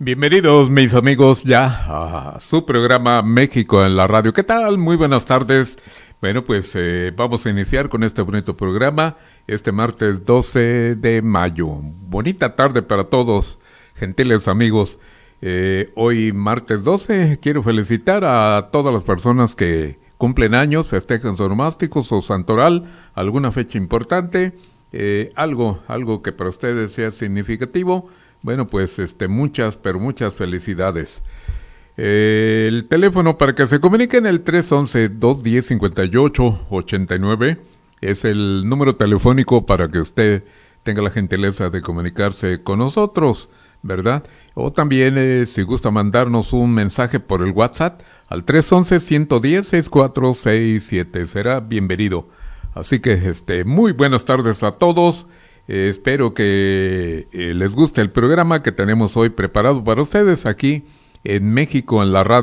Bienvenidos mis amigos ya a su programa México en la radio. ¿Qué tal? Muy buenas tardes. Bueno, pues vamos a iniciar con este bonito programa este martes 12 de mayo. Bonita tarde para todos, gentiles amigos. Hoy martes 12 quiero felicitar a todas las personas que cumplen años, festejan su onomástico, su santoral, alguna fecha importante, algo que para ustedes sea significativo. Bueno, pues muchas felicidades. El teléfono para que se comuniquen, el 311-210-5889, es el número telefónico para que usted tenga la gentileza de comunicarse con nosotros, ¿verdad? O también, si gusta mandarnos un mensaje por el WhatsApp, al 311-110-6467, será bienvenido. Así que, muy buenas tardes a todos. Espero que les guste el programa que tenemos hoy preparado para ustedes aquí en México en la radio.